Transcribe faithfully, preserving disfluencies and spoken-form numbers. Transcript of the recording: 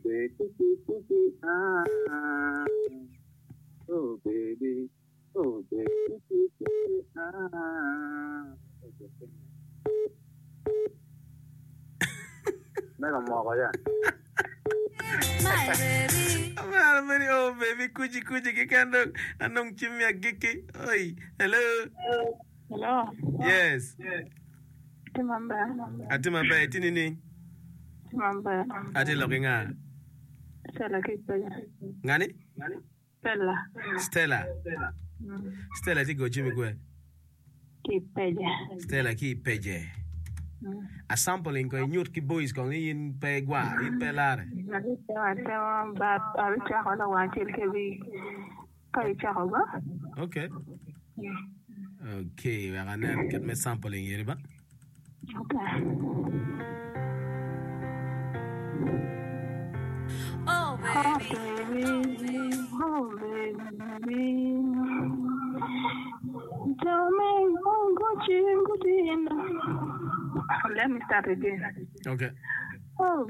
baby, baby, ah. Oh, baby. Oh, baby, baby, ah. Mega mogo yan. My baby. Amara mani oh baby kuji kuji kikando anong chimya giki. Oi, hello. Hello. Yes. Timamba. Ati mamba eti nini? Timamba. Ati lokinga. Stella Kipeja. Ngani? Stella. Stella. Mm. Stella ti go chimi kwe. Kipeja. Stella ki peje. Mm. A sampling ko nyut ki boys ko yin pe gwa, yin pe lare. Nadi tewa tewa ba abicha hola wanchil ke bi kai cha hoga. Okay. Okay, we are gonna get me sampling here ba. Okay. Oh, Oh baby. baby, oh baby. Tell me, oh Gucci, Gucci. Let me start again. Okay. Oh